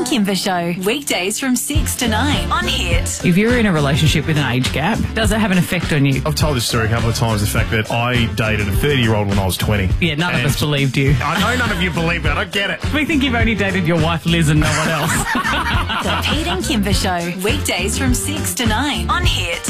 and Kimber Show, weekdays from 6 to 9 on Hit. If you're in a relationship with an age gap, does it have an effect on you? I've told this story a couple of times, the fact that I dated a 30-year-old when I was 20. Yeah, none of us believed you. I know none of you believe it. I get it. We think you've only dated your wife Liz and no one else. The Pete and Kimber Show, weekdays from 6 to 9 on Hit.